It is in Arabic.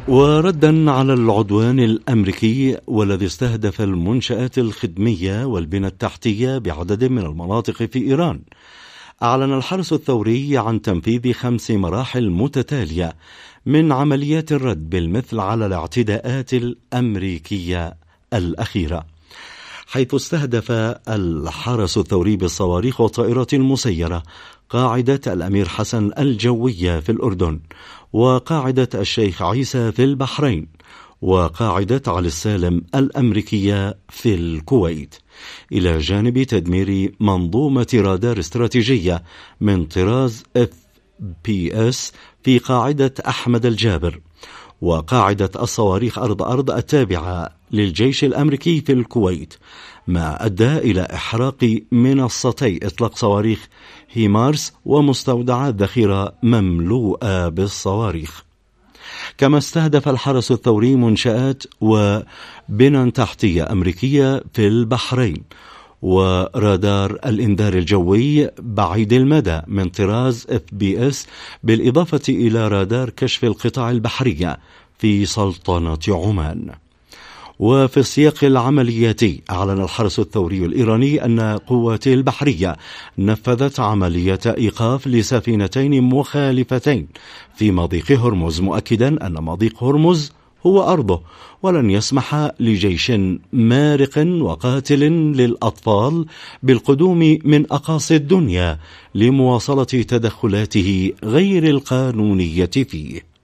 وردا على العدوان الأمريكي والذي استهدف المنشآت الخدمية والبنى التحتية بعدد من المناطق في إيران، أعلن الحرس الثوري عن تنفيذ 5 مراحل متتالية من عمليات الرد بالمثل على الاعتداءات الأمريكية الأخيرة، حيث استهدف الحرس الثوري بالصواريخ والطائرات المسيرة قاعدة الأمير حسن الجوية في الأردن، وقاعدة الشيخ عيسى في البحرين، وقاعدة علي السالم الأمريكية في الكويت، إلى جانب تدمير منظومة رادار استراتيجية من طراز FPS في قاعدة أحمد الجابر، وقاعدة الصواريخ أرض التابعة للجيش الأمريكي في الكويت، ما أدى إلى إحراق منصتي إطلاق صواريخ هيمارس ومستودعات ذخيرة مملوءة بالصواريخ. كما استهدف الحرس الثوري منشآت وبنى تحتية أمريكية في البحرين، ورادار الإنذار الجوي بعيد المدى من طراز FPS، بالإضافة إلى رادار كشف القطاع البحرية في سلطنة عمان. وفي السياق العملياتي، أعلن الحرس الثوري الإيراني أن قواته البحرية نفذت عملية إيقاف لسفينتين مخالفتين في مضيق هرمز، مؤكدا أن مضيق هرمز هو أرضه، ولن يسمح لجيش مارق وقاتل للأطفال بالقدوم من أقاصي الدنيا لمواصلة تدخلاته غير القانونية فيه.